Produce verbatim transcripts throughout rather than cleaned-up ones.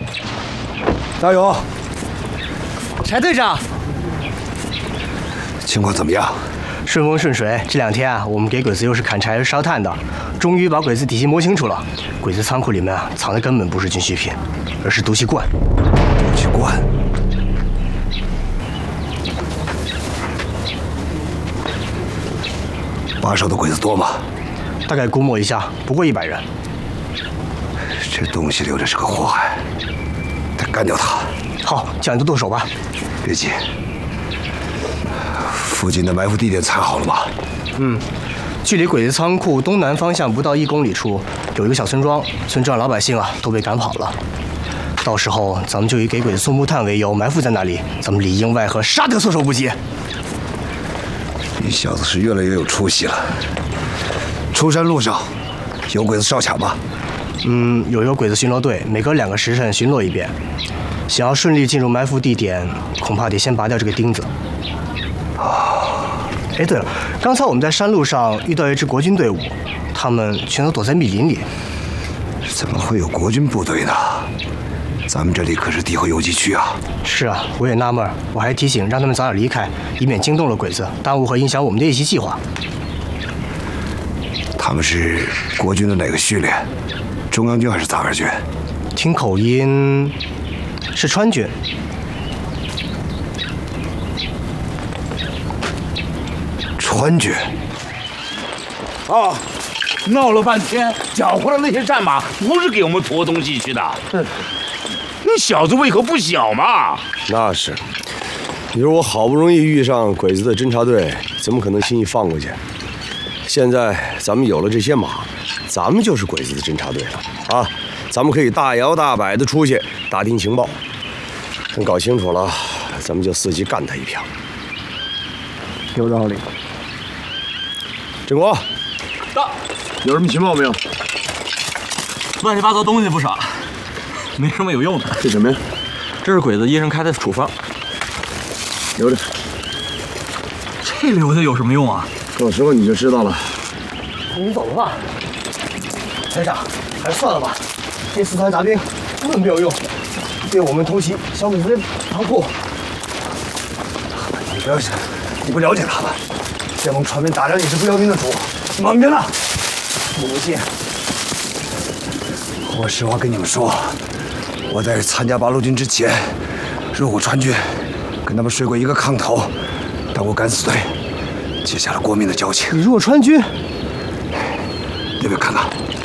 加油！ 柴队长， 情况怎么样？ 顺风顺水。这两天啊，我们给鬼子又是砍柴又是烧炭的，终于把鬼子底细摸清楚了。鬼子仓库里面啊，藏的根本不是军需品，而是毒气罐。 毒气罐。 把守的鬼子多吗？ 大概估摸一下，不过一百人。 这东西留着是个祸害，得干掉他。 好，叫你都剁手吧。 别急，附近的埋伏地点查好了吗？ 嗯，距离鬼子仓库东南方向不到一公里处有一个小村庄，村庄老百姓啊都被赶跑了。到时候咱们就以给鬼子送木炭为由埋伏在那里，咱们里应外合，杀得措手不及。 你小子是越来越有出息了。出山路上有鬼子哨卡吗？ 嗯，有一个鬼子巡逻队，每隔两个时辰巡逻一遍。想要顺利进入埋伏地点，恐怕得先拔掉这个钉子。啊，哎，对了，刚才我们在山路上遇到一支国军队伍，他们全都躲在密林里。 怎么会有国军部队呢？咱们这里可是敌后游击区啊！ 是啊，我也纳闷，我还提醒让他们早点离开，以免惊动了鬼子，耽误和影响我们的夜袭计划。 他们是国军的哪个序列？中央军还是杂牌军？ 听口音是川军。 川军。 啊！闹了半天，缴回来那些战马不是给我们驮东西去的。嗯。 你小子胃口不小嘛！ 那是，你说我好不容易遇上鬼子的侦察队，怎么可能轻易放过去？现在咱们有了这些马，咱们就是鬼子的侦察队了啊！咱们可以大摇大摆的出去打听情报，等搞清楚了，咱们就伺机干他一票。 有道理。 振国， 到，有什么情报没有？ 乱七八糟东西不少。 没什么有用的。 这什么呀？ 这是鬼子医生开的处方， 留着。 这留下有什么用啊？ 到时候你就知道了。 你们走了吧，排长，还是算了吧。这四团杂兵根本没有用，对我们偷袭小鬼子的仓库。 你不要想，你不了解他们。先锋传兵打仗也是不要命的主，忙着呢。 不信。 我实话跟你们说，我在参加八路军之前，入过川军，跟他们睡过一个炕头，当过敢死队，结下了过命的交情。 你入过川军？ 那边看看，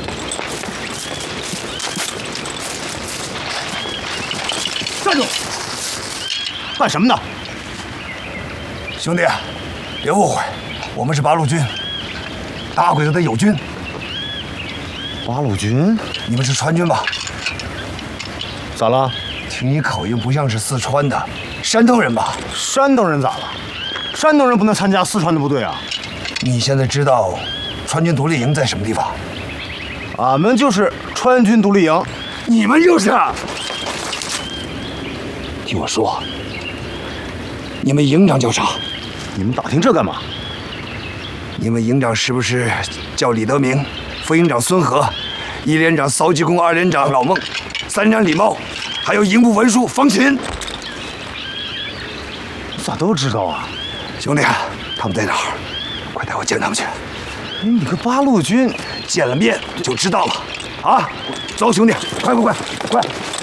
站住！干什么呢？ 兄弟，别误会，我们是八路军，打鬼子的友军。 八路军， 你们是川军吧？ 咋了？ 听你口音不像是四川的，山东人吧？ 山东人咋了？山东人不能参加四川的部队啊！ 你现在知道川军独立营在什么地方？ 俺们就是川军独立营， 你们就是。听我说，你们营长叫啥？ 你们打听这干嘛？ 你们营长是不是叫李德明？ 副营长孙和，一连长骚鸡公，二连长老孟，三连长李茂，还有营部文书方琴。 咋都知道啊？ 兄弟，他们在哪儿？快带我见他们去。 你个八路军， 见了面就知道了。啊，走，兄弟，快快快快！